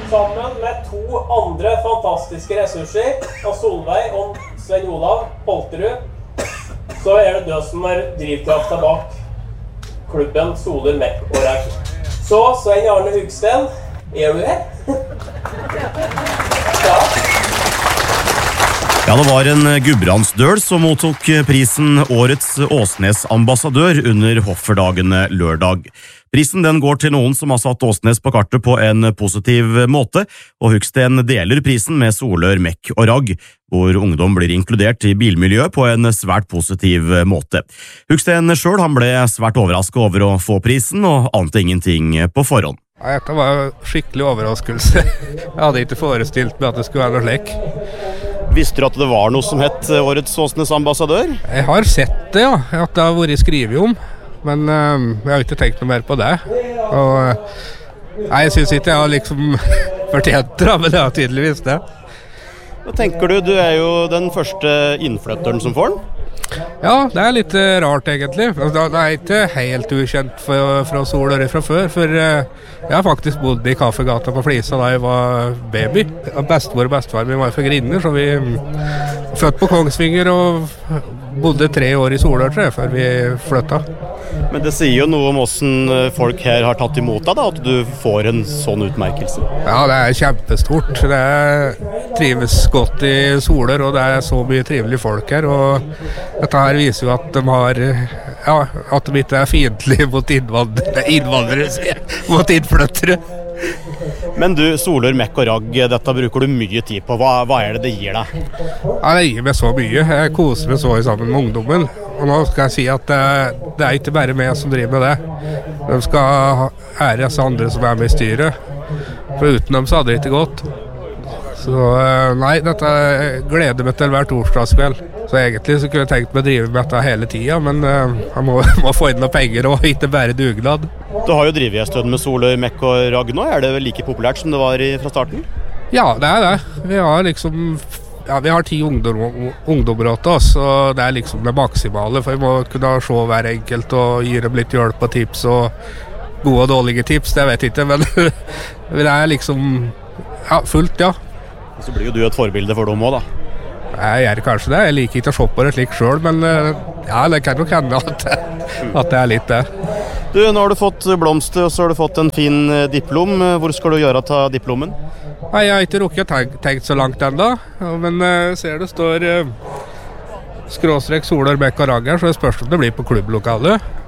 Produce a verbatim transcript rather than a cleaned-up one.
sammen med to andre fantastiske ressurser, av Solveig og Svein Olav Holterud, så er det du som er drivkrafta bak klubben Soler, Mekk og Ragg. Så, Svein Arne Hugsten, er du her? Ja. Ja, det var en Gudbrandsdøl som mottok prisen Årets Åsnes-ambassadør under Hofferdagene lørdag. Prisen den går til noen som har satt Åsnes på kartet på en positiv måte, og Hugsten deler prisen med Solør, Mekk og Ragg, hvor ungdom blir inkludert i bilmiljøet på en svært positiv måte. Hugsten selv han ble svært overrasket over å få prisen, og ante ingenting på forhånd. Dette var en skikkelig overraskelse. Jeg hadde ikke forestilt meg at det skulle være noe slik. Visste du at det var noe som het Årets Åsnes-ambassadør? Jeg har sett det, ja. At det har vært skrevet om. Men uh, jeg har ikke tenkt noe mer på det. Og, uh, nei, jeg synes ikke jeg har liksom fortjent det, men jeg har tydeligvis det. Hva tenker du? Du er jo den første innflytteren som får den. Ja, det er litt uh, rart egentlig. Det er ikke helt ukjent for, fra Solør fra før, for uh, jeg har faktisk bodd i Kaffegata på Flisa da jeg var baby. Bestemor og bestefar min var fra Grinner, så vi um, født på Kongsvinger og bodde tre år i Solør, tror jeg, før vi flyttet. Men det sier jo noe om hvordan folk her har tatt imot deg, da, at du får en sånn utmerkelse. Ja, det er kjempestort. Det er, trives godt i Solør, og det er så mye trivelige folk her. Og dette her viser jo at de har, ja, at de ikke er fiendtlige mot innvandrere, innvandrere mot innflyttere. Men du, Solør, Mekk og Ragg, dette bruker du mye tid på. Hva, hva er det det gir deg? Ja, det gir meg så mye. Jeg koser meg så sammen med ungdommen. Og nå skal jeg si at det, det er ikke bare meg som driver med det. De skal ære disse andre som er med i styret. For uten dem så hadde det ikke gått. Så nei, dette gleder meg til hver torsdagskveld. Så egentlig så kunne jeg tenkt meg å drive med dette hele tiden, men uh, jeg må, må få inn noen penger og ikke bare dugnad. Du har jo drivet en stund med Solør, Mekk og Ragg nå. Er det vel like populært som det var i, fra starten? Ja, det er det. Vi har liksom ja, vi har ti ungdom, ungdommer til oss, og det er liksom det maksimale, for vi må kunne se hver enkelt og gi dem litt hjelp og tips, og gode og dårlige tips, det vet jeg ikke, men det er liksom ja, fullt, ja. Så blir jo du et forbilde for dem også, da. Jeg gjør kanskje det, jeg liker ikke å se på det slik selv, men ja, det kan nok hende at, at det er litt det. Du, nå har du fått blomster, og så har du fått en fin diplom. Hvor skal du gjøre ta diplomen? Nei, jeg har ikke rukket tenkt, tenkt så langt enda, men uh, ser det står uh, skråstrek Solør, Mekk og Ragg her, så det spørs om det blir på klubblokalet.